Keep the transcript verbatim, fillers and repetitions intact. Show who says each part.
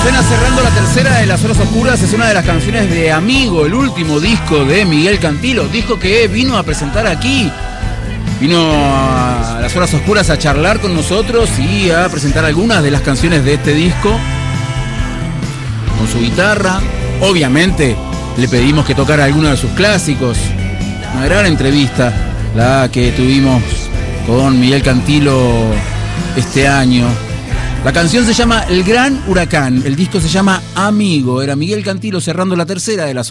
Speaker 1: Suena cerrando la tercera de Las Horas Oscuras, es una de las canciones de Amigo, el último disco de Miguel Cantilo, disco que vino a presentar aquí. Vino a Las Horas Oscuras a charlar con nosotros y a presentar algunas de las canciones de este disco con su guitarra. Obviamente le pedimos que tocara algunos de sus clásicos. Una gran entrevista la que tuvimos con Miguel Cantilo este año. La canción se llama El Gran Huracán, el disco se llama Amigo. Era Miguel Cantilo cerrando la tercera de Las